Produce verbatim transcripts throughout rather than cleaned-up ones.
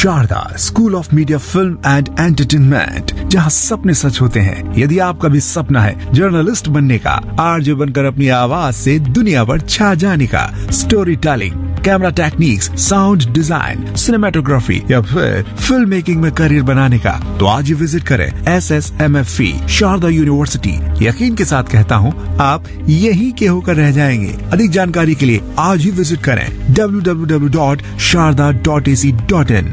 Sharda school of media film and entertainment, जहां सपने सच होते हैं। यदि आपका भी सपना है जर्नलिस्ट बनने का, आरजे बनकर अपनी आवाज से दुनिया पर छा जाने का, story telling, camera techniques, sound design, cinematography या फिर फिल्म मेकिंग में करियर बनाने का, तो आज ही विजिट करें S S M F E Sharda university. यकीन के साथ कहता हूँ, आप यहीं के होकर रह जाएंगे। अधिक जानकारी के लिए आज ही विजिट करें W W W dot Sharda dot A C dot in.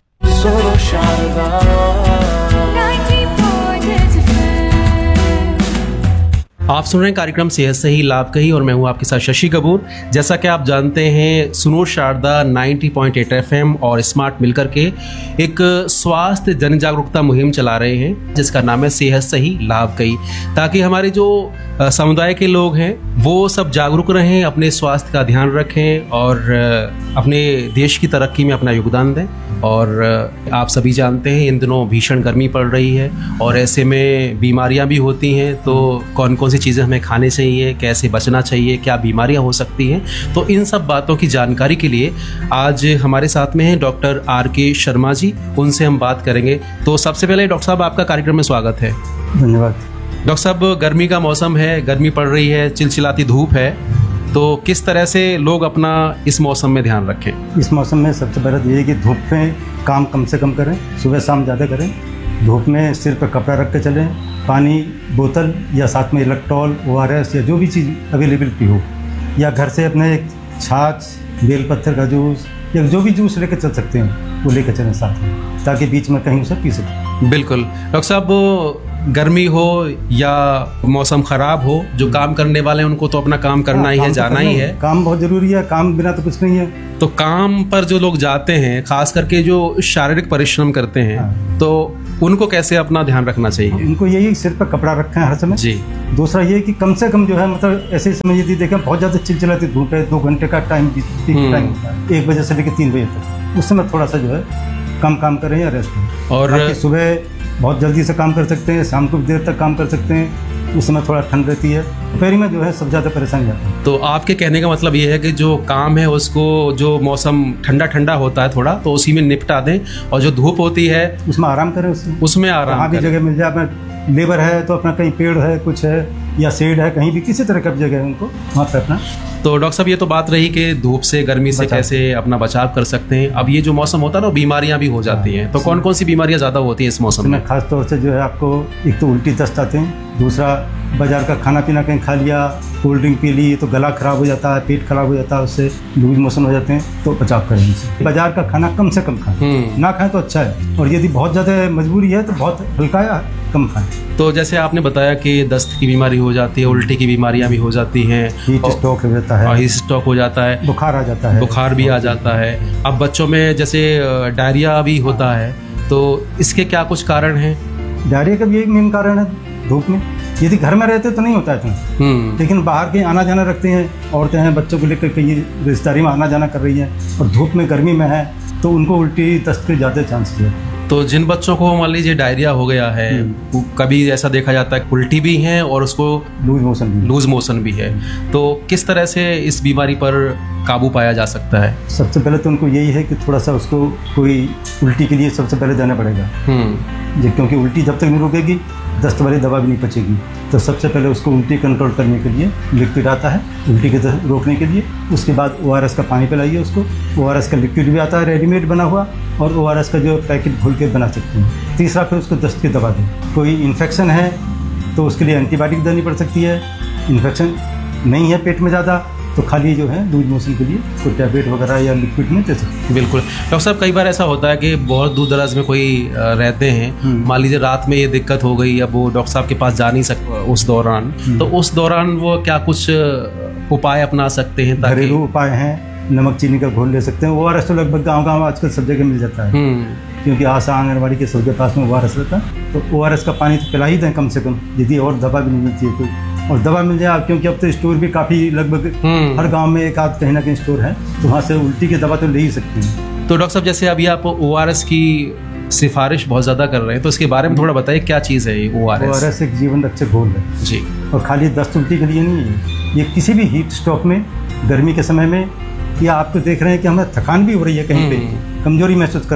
आप सुन रहे हैं कार्यक्रम सेहत सही लाभ कही और मैं हूं आपके साथ शशि कपूर। जैसा कि आप जानते हैं, सुनो शारदा नब्बे पॉइंट आठ एफएम और स्मार्ट मिलकर के एक स्वास्थ्य जन जागरूकता मुहिम चला रहे हैं जिसका नाम है सेहत सही लाभ कही, ताकि हमारे जो समुदाय के लोग हैं वो सब जागरूक रहें, अपने स्वास्थ्य का ध्यान रखें और अपने देश की तरक्की में अपना योगदान दें। और आप सभी जानते हैं इन दिनों भीषण गर्मी पड़ रही है और ऐसे में बीमारियां भी होती हैं, तो कौन कौन सी चीज़ें हमें खाने चाहिए, कैसे बचना चाहिए, क्या बीमारियां हो सकती हैं, तो इन सब बातों की जानकारी के लिए आज हमारे साथ में हैं डॉक्टर आर के शर्मा जी। उनसे हम बात करेंगे। तो सबसे पहले डॉक्टर साहब, आपका कार्यक्रम में स्वागत है। धन्यवाद। डॉक्टर साहब, गर्मी का मौसम है, गर्मी पड़ रही है, चिलचिलाती धूप है, तो किस तरह से लोग अपना इस मौसम में ध्यान रखें? इस मौसम में सबसे पहले तो ये है कि धूप में काम कम से कम करें, सुबह शाम ज़्यादा करें। धूप में सिर पर कपड़ा रख के चलें, पानी बोतल या साथ में इलेक्ट्रॉल, ओ आर एस या जो भी चीज़ अवेलेबिलिटी हो, या घर से अपने एक छाछ, बेल पत्थर का जूस या जो भी जूस लेकर चल सकते हैं वो लेकर चलें साथ में, ताकि बीच में कहीं उसे पी सकें। बिल्कुल। डॉक्टर साहब, गर्मी हो या मौसम खराब हो, जो काम करने वाले हैं उनको तो अपना काम करना ही है, जाना ही है। काम बहुत जरूरी है, काम बिना तो कुछ नहीं है। तो काम पर जो लोग जाते हैं, खास करके जो शारीरिक परिश्रम करते हैं, हाँ। तो उनको कैसे अपना ध्यान रखना चाहिए? उनको यही सिर पर कपड़ा रखें हर समय जी। दूसरा ये कि कम से कम जो है, मतलब ऐसे समय यदि देखें बहुत ज़्यादा चिलचिलाती धूप है, दो घंटे का टाइम टाइम होता है, एक बजे से लेकर तीन बजे तक, उस समय थोड़ा सा जो है कम काम करें या रेस्ट करें। और सुबह बहुत जल्दी से काम कर सकते हैं, शाम को देर तक काम कर सकते हैं, उस समय थोड़ा ठंड रहती है, दोपहर में जो है सब ज़्यादा परेशानी आती है। तो आपके कहने का मतलब ये है कि जो काम है उसको, जो मौसम ठंडा ठंडा होता है थोड़ा, तो उसी में निपटा दें, और जो धूप होती है उसमें आराम करें, उसमें उसमें आराम कहीं भी जगह मिल जाए। अपना लेबर है तो अपना कहीं पेड़ है, कुछ है, या शेड है, कहीं भी किसी तरह का जगह है उनको वहाँ पर अपना। तो डॉक्टर साहब, ये तो बात रही कि धूप से, गर्मी से कैसे अपना बचाव कर सकते हैं। अब ये जो मौसम होता है ना, बीमारियां भी हो जाती हैं, तो कौन कौन सी बीमारियां ज़्यादा होती हैं इस मौसम में? खास तौर से जो है आपको एक तो उल्टी दस्त आते हैं, दूसरा बाजार का खाना पीना कहीं खा लिया, कोल्ड ड्रिंक पी ली तो गला खराब हो जाता है, पेट खराब हो जाता है, उससे लूज मोशन हो जाते हैं, तो बचाव करें इनसे। बाजार का खाना कम से कम खाएं, ना खाएं तो अच्छा है, और यदि बहुत ज़्यादा मजबूरी है तो बहुत हल्का या कम खाएं। तो जैसे आपने बताया कि दस्त की बीमारी हो जाती है, उल्टी की बीमारियां भी हो जाती हैं, हीट स्ट्रोक हो जाता है, हीट स्ट्रोक हो जाता है, बुखार आ जाता है, बुखार भी आ जाता है। अब बच्चों में जैसे डायरिया भी होता है, तो इसके क्या कुछ कारण हैं? डायरिया का भी एक मेन कारण है धूप में। यदि घर में रहते तो नहीं होता है इतना, लेकिन बाहर के आना जाना रखते हैं, औरतें हैं, बच्चों को लेकर कहीं रिश्तेदारी में आना जाना कर रही हैं, और धूप में गर्मी में है तो उनको उल्टी दस्त के ज़्यादा चांसेस है। तो जिन बच्चों को मान लीजिए डायरिया हो गया है, कभी ऐसा देखा जाता है उल्टी भी है और उसको लूज मोशन भी लूज मोशन भी है, तो किस तरह से इस बीमारी पर काबू पाया जा सकता है? सबसे पहले तो उनको यही है कि थोड़ा सा उसको कोई उल्टी के लिए सबसे पहले जाना पड़ेगा, क्योंकि उल्टी जब तक नहीं रुकेगी दस्त वाली दवा भी नहीं पचेगी। तो सबसे पहले उसको उल्टी कंट्रोल करने के लिए लिक्विड आता है, उल्टी के दस्त रोकने के लिए। उसके बाद ओ आर एस का पानी पिलाइए उसको। ओ आर एस का लिक्विड भी आता है रेडीमेड बना हुआ, और ओ आर एस का जो पैकेट घोल के बना सकते हैं। तीसरा, फिर उसको दस्त की दवा दें। कोई इन्फेक्शन है तो उसके लिए एंटीबायोटिक देनी पड़ सकती है। इन्फेक्शन नहीं है पेट में ज़्यादा तो खाली जो है लूज मोशन के लिए कोई टैबलेट वगैरह या लिक्विड में दे सकते हैं। बिल्कुल। डॉक्टर साहब, कई बार ऐसा होता है कि बहुत दूर दराज में कोई रहते हैं, मान लीजिए रात में ये दिक्कत हो गई, अब वो डॉक्टर साहब के पास जा नहीं सकते उस दौरान, तो उस दौरान वो क्या कुछ उपाय अपना सकते हैं? घरेलू उपाय हैं, नमक चीनी का घोल ले सकते हैं। ओ आर एस तो लगभग गाँव गाँव आजकल सब जगह मिल जाता है, क्योंकि आशा आंगनबाड़ी के सबके पास में ओ आर एस रहता है। तो ओ आर एस का पानी तो पिला ही दें कम से कम, यदि और दवा भी नहीं मिलती है कोई, और दवा मिल जाए, क्योंकि अब तो स्टोर भी काफ़ी लगभग हर गांव में एक आध कहीं ना कहीं स्टोर है, तो वहाँ से उल्टी की दवा तो ले ही सकते हैं। तो डॉक्टर साहब, जैसे अभी आप ओ आर एस की सिफारिश बहुत ज़्यादा कर रहे हैं, तो इसके बारे में थोड़ा बताइए, क्या चीज़ है ये O R S? O R S एक जीवन रक्षक घोल है जी, और खाली दस्त उल्टी के लिए नहीं है। ये किसी भी हीट स्ट्रोक में, गर्मी के समय में, या आप तो देख रहे हैं कि हमें थकान भी हो रही है, कहीं पे कमजोरी महसूस कर रहे हैं,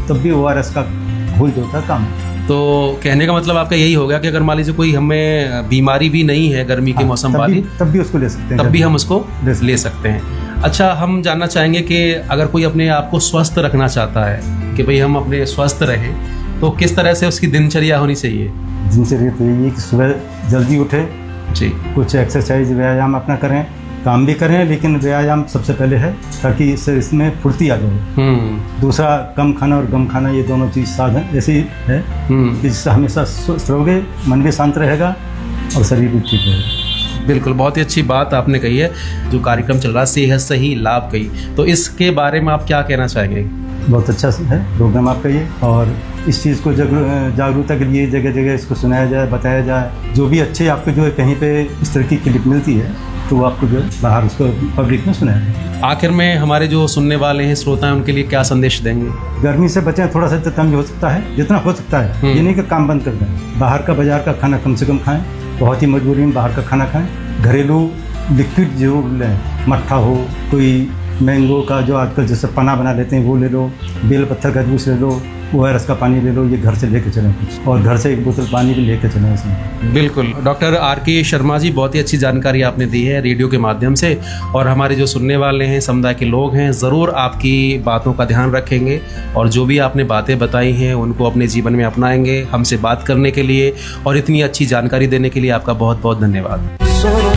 तब भी ओ आर एस का घोल जो होता है काम। तो कहने का मतलब आपका यही हो गया कि अगर मान लीजिए कोई हमें बीमारी भी नहीं है गर्मी के हाँ, मौसम तब वाली, भी, तब भी उसको ले सकते हैं, तब भी हम उसको ले सकते ले सकते हैं। अच्छा, हम जानना चाहेंगे कि अगर कोई अपने आप को स्वस्थ रखना चाहता है कि भाई हम अपने स्वस्थ रहें, तो किस तरह से उसकी दिनचर्या होनी चाहिए? दिनचर्या तो यही है कि सुबह जल्दी उठे जी, कुछ एक्सरसाइज व्यायाम अपना करें, काम भी करें, लेकिन व्यायाम सबसे पहले है ताकि इससे इसमें फुर्ती आ जाए। हम्म दूसरा कम खाना और गम खाना, ये दोनों चीज़ साधन ऐसी है हम्म कि जिससे हमेशा स्वस्थ रहोगे, मन भी शांत रहेगा और शरीर भी ठीक रहेगा। बिल्कुल, बहुत ही अच्छी बात आपने कही है। जो कार्यक्रम चल रहा है सेहत सही लाभ कही, तो इसके बारे में आप क्या कहना चाहेंगे? बहुत अच्छा है प्रोग्राम आपका ये, और इस चीज़ को जागरूकता के लिए जगह जगह इसको सुनाया जाए, बताया जाए। जो भी अच्छे आपको जो है कहीं पे इस तरह की क्लिप मिलती है तो वो आपको जो है बाहर उसको पब्लिक में सुनाया जाए। आखिर में हमारे जो सुनने वाले हैं, श्रोता हैं, उनके लिए क्या संदेश देंगे? गर्मी से बचें, थोड़ा सा जितना भी हो सकता है, जितना हो सकता है, ये नहीं कि काम बंद कर दें। बाहर का बाजार का खाना कम से कम खाएं, बहुत ही मजबूरी में बाहर का खाना खाएं। घरेलू लिक्विड जरूर लें, मट्ठा हो, कोई मैंगो का जो आजकल जैसे पना बना लेते हैं वो ले लो, बेल पत्थर का जूस ले लो, ओ आर एस का पानी ले लो, ये घर से लेके चलें कुछ, और घर से एक बोतल पानी भी लेके चलें इसमें। बिल्कुल, डॉक्टर आर के शर्मा जी, बहुत ही अच्छी जानकारी आपने दी है रेडियो के माध्यम से, और हमारे जो सुनने वाले हैं, समुदाय के लोग हैं, ज़रूर आपकी बातों का ध्यान रखेंगे और जो भी आपने बातें बताई हैं उनको अपने जीवन में अपनाएंगे। हमसे बात करने के लिए और इतनी अच्छी जानकारी देने के लिए आपका बहुत बहुत धन्यवाद।